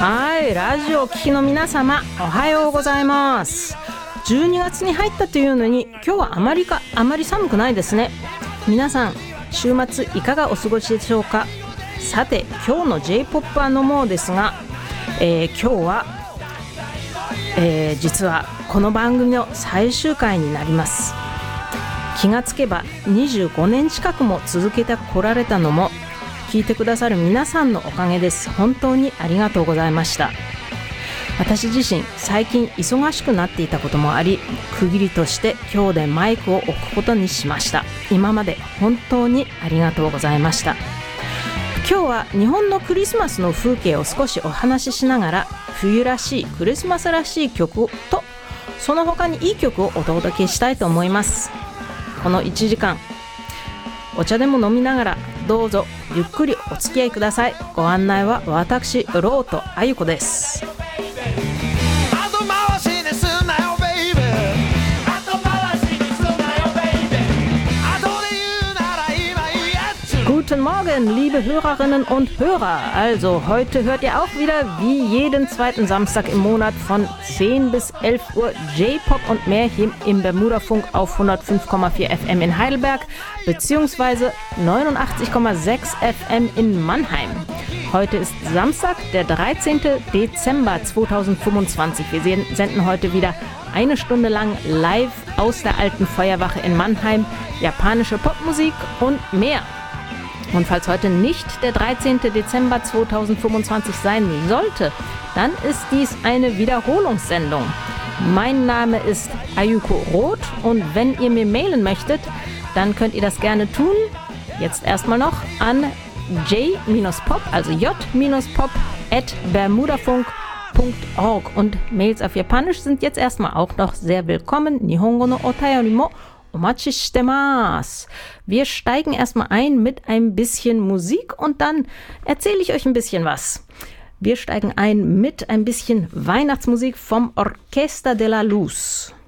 はい、ラジオを聴きの皆様、おはようございます。12月に入ったというのに、今日はあまり寒くないですね。皆さん、週末いかがお過ごしでしょうか。さて、今日の J-POP はのもうですが、今日は、実はこの番組の最終回になります。気がつけば25年近くも続けてこられたのも聞いてくださる皆さんのおかげです。本当にありがとうございました。私自身最近忙しくなっていたこともあり、区切りとして今日でマイクを置くことにしました。今まで本当にありがとうございました。今日は日本のクリスマスの風景を少しお話ししながら、冬らしいクリスマスらしい曲とその他にいい曲をお届けしたいと思います。この1時間お茶でも飲みながらどうぞゆっくりお付き合いください。ご案内は私ロートあゆこです。Guten Morgen, liebe Hörerinnen und Hörer. Also heute hört ihr auch wieder wie jeden zweiten Samstag im Monat von 10 bis 11 Uhr J-Pop und mehr hier im Bermuda-Funk auf 105,4 FM in Heidelberg bzw. 89,6 FM in Mannheim. Heute ist Samstag, der 13. Dezember 2025. Wir senden heute wieder eine Stunde lang live aus der alten Feuerwache in Mannheim, japanische Popmusik und mehr. Und falls heute nicht der 13. Dezember 2025 sein sollte, dann ist dies eine Wiederholungssendung. Mein Name ist Ayuko Roth und wenn ihr mir mailen möchtet, dann könnt ihr das gerne tun. Jetzt erstmal noch an j-pop, also j-pop@bermudafunk.org und Mails auf Japanisch sind jetzt erstmal auch noch sehr willkommen. Nihongo no otayori mo omachi shitemasu. Wir steigen erstmal ein mit ein bisschen Musik und dann erzähle ich euch ein bisschen was. Wir steigen ein mit ein bisschen Weihnachtsmusik vom Orquesta de la Luz.